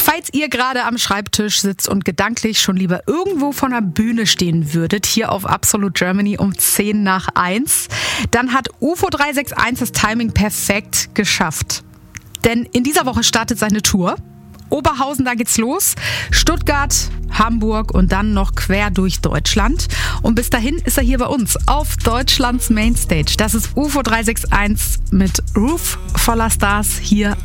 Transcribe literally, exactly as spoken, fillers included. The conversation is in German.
Falls ihr gerade am Schreibtisch sitzt und gedanklich schon lieber irgendwo von der Bühne stehen würdet, hier auf Absolute Germany um zehn nach eins, dann hat U F O drei sechs eins das Timing perfekt geschafft. Denn in dieser Woche startet seine Tour. Oberhausen, da geht's los. Stuttgart, Hamburg und dann noch quer durch Deutschland. Und bis dahin ist er hier bei uns auf Deutschlands Mainstage. Das ist U F O drei sechs eins mit Roof voller Stars hier